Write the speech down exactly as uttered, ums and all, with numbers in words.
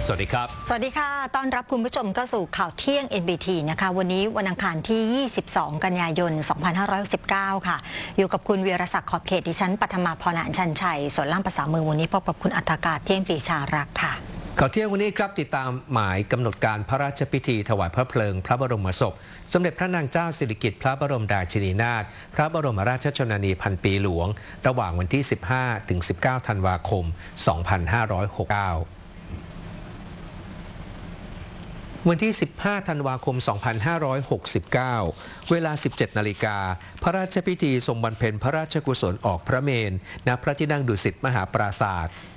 สวัสดีครับสวัสดีค่ะต้อนรับคุณผู้ชมเข้าสู่ข่าวเที่ยง เอ็น บี ที นะคะวันนี้วันอังคารที่ยี่สิบสองกันยายนสองพันห้าร้อยหกสิบเก้าค่ะอยู่กับคุณวีรศักดิ์ขอบเขตดิฉันปัทมาพร ชันชัยส่วนล่ามภาษามือวันนี้พบกับคุณอัฏฐกาศเที่ยงปีชารักษ์ค่ะข่าวเที่ยงวันนี้ครับติดตามหมายกำหนดการพระราชพิธีถวายพระเพลิงพระบรมศพสมเด็จพระนางเจ้าสิริกิติ์พระบรมราชินีนาถพระบรมราชชนนีพันปีหลวงระหว่างวันที่ สิบห้าถึงสิบเก้า ธันวาคม สองพันห้าร้อยหกสิบเก้าวันที่ สิบห้า ธันวาคม สองพันห้าร้อยหกสิบเก้า เวลา สิบเจ็ด นาฬิกาพระราชพิธีทรงบำเพ็ญพระราชกุศลออกพระเมรุณณพระที่นั่งดุสิตมหาปราสาท